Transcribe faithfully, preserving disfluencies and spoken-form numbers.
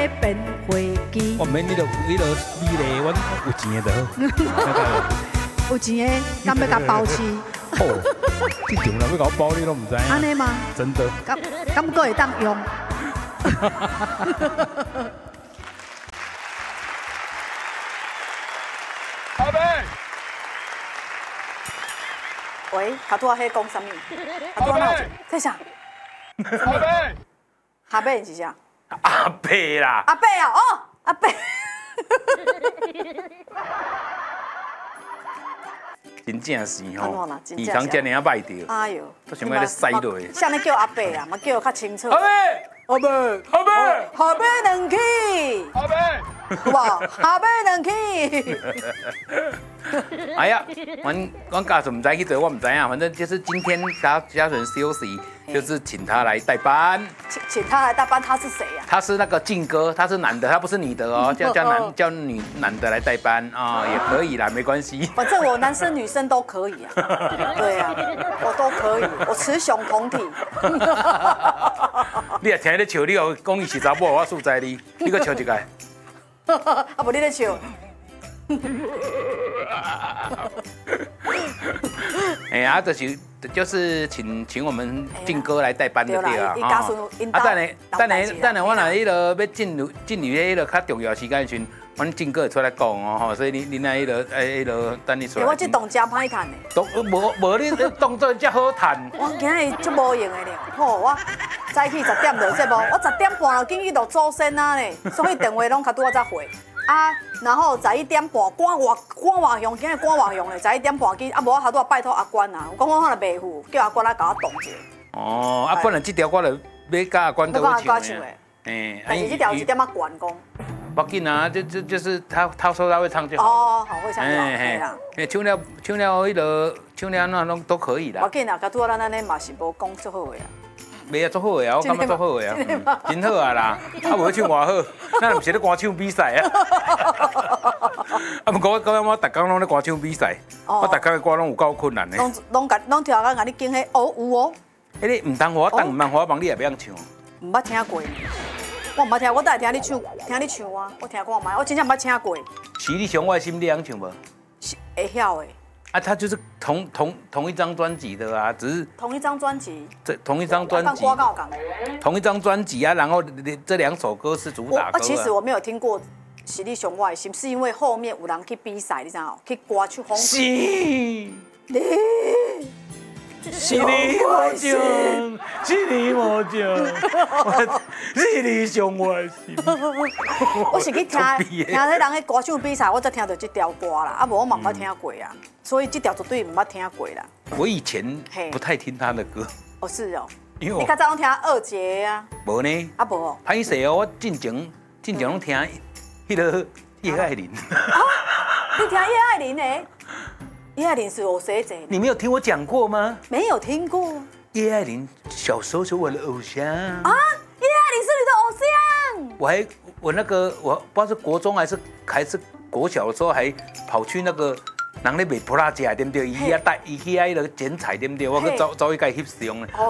变飞机。 我免你著你著你咧，阮有钱的就好。 有钱的，敢要甲包吃？ 哦，这场人要甲我包你都唔知影。 安尼吗？ 真的。 敢敢个会当用？ 阿伯， 喂，下拄仔迄讲啥物？下拄仔哪有？这啥？ 阿伯， 下尾是啥？ 阿伯啦。 阿伯啊，哦，阿伯。 真正是吼安怎啦，真正是耳孔遮尔啊歹着， 哎呦， 都想要咧塞落去。 像你叫阿伯啊，嘛叫较清楚。 阿伯， 阿伯， 阿伯， 下尾两起， 阿伯， 有无？下尾两起。 哎呀，阮阮家属唔知去做，我唔知啊。反正就是今天家家人休息，就是请他来代班。 请请他来代班，他是谁呀？ 他是那个靖哥，他是男的，他不是女的哦，叫叫男叫女男的来代班啊，也可以啦，没关系。 反正我男生女生都可以啊。对啊，我都可以，我雌雄同体。 你也听咧笑，你又讲伊是查某，我素知你，你搁笑一个。 啊，无你咧笑。 哎呀，就是就是请请我们靖哥来代班就对啊。 哈。 啊，等下等下等下，我若迄落要进入进入迄落较重要时间时阵，阮靖哥会出来讲哦吼，所以你你那迄落哎迄落等你出来。 我这动真歹趁的。 动无无你动作遮好趁。 我今日足无用的了，吼我早起十点落节目，我十点半就紧去录祖先啊咧，所以电话拢较拄仔才回。啊，然后十一点半赶外赶外向，今日赶外向咧，十一点半去，啊无我头拄仔拜托阿关啊，我讲我可能袂赴，叫阿关来甲我动一下。 哦，啊，本来这条我就要甲阿关跟我唱的。 哎， 但是这条是点仔悬讲。 不紧啊，就就就是他他说他会唱就好。 哦，好会唱就好，哎啦。 哎，唱了唱了迄个唱了那拢都可以啦。 不紧啊，甲拄仔咱安尼嘛是无讲足好个啊。 袂啊，足好个啊，我感觉足好个啊，真好啊啦，啊无唱偌好，咱毋是咧歌唱比赛啊。啊，毋过我感觉我逐工拢咧歌唱比赛，我逐工的歌拢有够困难的。 拢拢甲拢听甲甲你惊迄哦有哦。 迄个毋通互我等，毋通互我帮，你也袂晓唱。 毋捌听过，我毋捌听，我倒会听你唱，听你唱啊，我听看卖，我真正毋捌听过。 是你上我的心，你会唱无？ 是会晓的。 啊，他就是同同同一张专辑的啊，只是同一张专辑， 这同一张专辑，同一张专辑啊，然后这两首歌是主打歌、啊。 其实我没有听过《是你上我的心》，是因为后面有人去比赛，你知道去歌曲风。 是。你。是你我情，是你我情，是你上我的心。 我是去听听迄人的歌唱比赛，我才听到这条歌啦，啊无我嘛毋捌听过啊，所以这条绝对毋捌听过啦。 我以前不太听他的歌。 哦，是哦。 因为你较早拢听二姐啊？ 无呢。 啊无哦。 歹势哦，我进前进前拢听迄个叶爱玲。 啊？你听叶爱玲的？叶爱玲是我谁姐？ 你没有听我讲过吗？ 没有听过。 叶爱玲小时候是我的偶像啊！ 叶爱玲是你的偶像。 我还我那个我不知道是国中还是还是国小的时候，还跑去那个人咧卖普拉架，对不对？伊遐带伊遐迄个剪彩，对不对？我去找找伊个翕相咧。